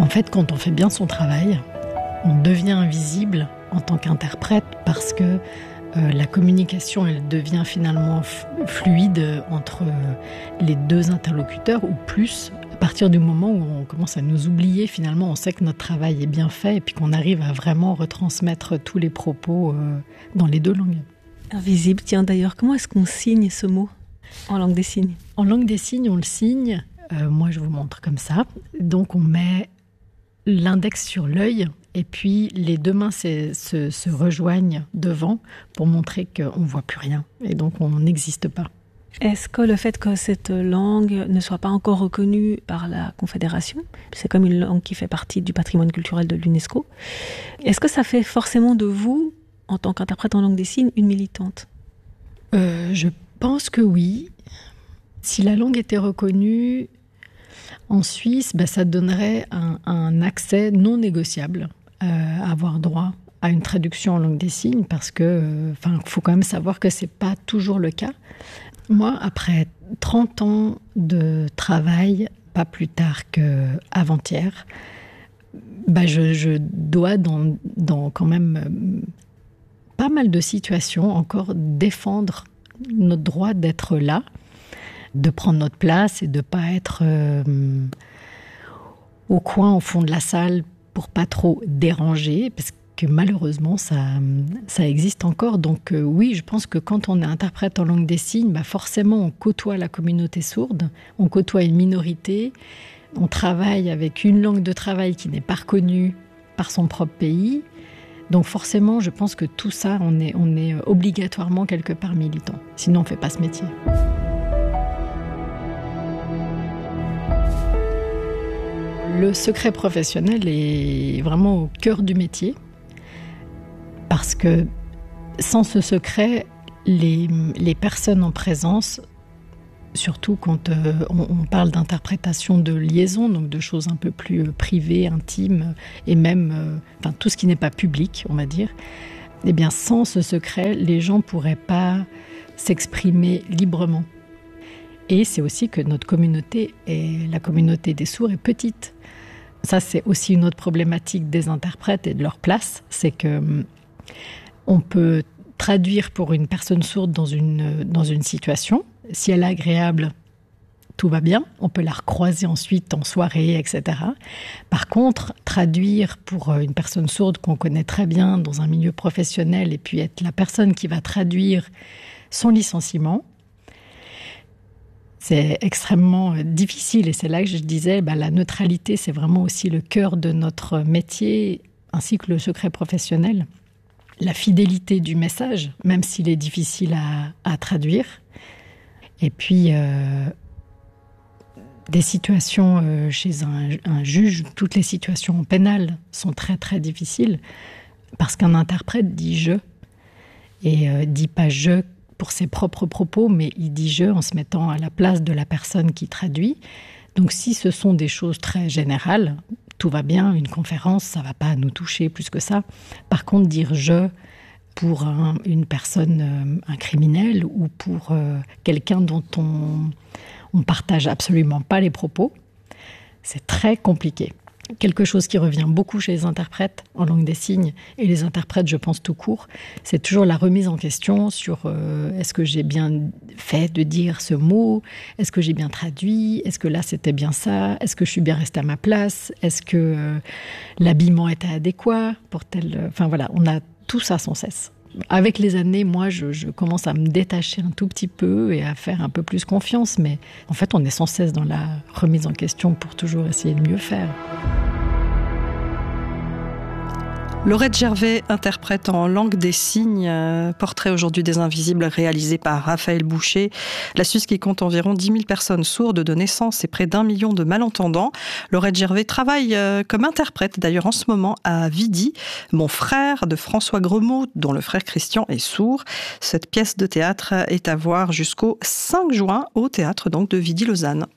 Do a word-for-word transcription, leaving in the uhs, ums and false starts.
En fait, quand on fait bien son travail, on devient invisible en tant qu'interprète parce que euh, la communication, elle devient finalement f- fluide entre euh, les deux interlocuteurs ou plus. À partir du moment où on commence à nous oublier, finalement, on sait que notre travail est bien fait et puis qu'on arrive à vraiment retransmettre tous les propos euh, dans les deux langues. Invisible, tiens d'ailleurs, comment est-ce qu'on signe ce mot en langue des signes ? En langue des signes, on le signe, euh, moi je vous montre comme ça, donc on met l'index sur l'œil et puis les deux mains se, se, se rejoignent devant pour montrer qu'on ne voit plus rien et donc on n'existe pas. Est-ce que le fait que cette langue ne soit pas encore reconnue par la Confédération, c'est comme une langue qui fait partie du patrimoine culturel de l'UNESCO, est-ce que ça fait forcément de vous, en tant qu'interprète en langue des signes, une militante ? euh, Je pense que oui. Si la langue était reconnue en Suisse, ben, ça donnerait un, un accès non négociable euh, à avoir droit à une traduction en langue des signes parce que, euh, enfin, faut quand même savoir que c'est pas toujours le cas. Moi, après trente ans de travail, pas plus tard qu'avant-hier, bah je, je dois dans, dans quand même euh, pas mal de situations encore défendre notre droit d'être là, de prendre notre place et de ne pas être euh, au coin, au fond de la salle pour pas trop déranger, parce que malheureusement, ça, ça existe encore. Donc euh, oui, je pense que quand on est interprète en langue des signes, bah forcément, on côtoie la communauté sourde, on côtoie une minorité, on travaille avec une langue de travail qui n'est pas reconnue par son propre pays. Donc forcément, je pense que tout ça, on est, on est obligatoirement quelque part militant. Sinon, on ne fait pas ce métier. Le secret professionnel est vraiment au cœur du métier. Parce que sans ce secret, les, les personnes en présence, surtout quand euh, on, on parle d'interprétation de liaison, donc de choses un peu plus euh, privées, intimes, et même euh, enfin, tout ce qui n'est pas public, on va dire, eh bien sans ce secret, les gens ne pourraient pas s'exprimer librement. Et c'est aussi que notre communauté, est, la communauté des sourds, est petite. Ça, c'est aussi une autre problématique des interprètes et de leur place, c'est que on peut traduire pour une personne sourde dans une, dans une situation. Si elle est agréable, tout va bien. On peut la recroiser ensuite en soirée, et cetera. Par contre, traduire pour une personne sourde qu'on connaît très bien dans un milieu professionnel et puis être la personne qui va traduire son licenciement, c'est extrêmement difficile. Et c'est là que je disais, bah, la neutralité, c'est vraiment aussi le cœur de notre métier, ainsi que le secret professionnel. La fidélité du message, même s'il est difficile à, à traduire. Et puis, euh, des situations euh, chez un, un juge, toutes les situations pénales sont très très difficiles, parce qu'un interprète dit « je », et euh, dit pas « je » pour ses propres propos, mais il dit « je » en se mettant à la place de la personne qui traduit. Donc si ce sont des choses très générales, tout va bien, une conférence, ça ne va pas nous toucher plus que ça. Par contre, dire « je » pour un, une personne, euh, un criminel ou pour euh, quelqu'un dont on ne partage absolument pas les propos, c'est très compliqué. Quelque chose qui revient beaucoup chez les interprètes en langue des signes, et les interprètes, je pense tout court, c'est toujours la remise en question sur euh, est-ce que j'ai bien fait de dire ce mot, est-ce que j'ai bien traduit, est-ce que là c'était bien ça, est-ce que je suis bien restée à ma place, est-ce que euh, l'habillement était adéquat pour tel... Enfin voilà, on a tout ça sans cesse. Avec les années, moi, je, je commence à me détacher un tout petit peu et à faire un peu plus confiance, mais en fait, on est sans cesse dans la remise en question pour toujours essayer de mieux faire. Laurette Gervais, interprète en langue des signes, euh, portrait aujourd'hui des invisibles réalisé par Raphaël Boucher. La Suisse qui compte environ dix mille personnes sourdes de naissance et près d'un million de malentendants. Laurette Gervais travaille euh, comme interprète d'ailleurs en ce moment à Vidi, Mon frère de François Gremaud, dont le frère Christian est sourd. Cette pièce de théâtre est à voir jusqu'au cinq juin au théâtre donc de Vidi-Lausanne.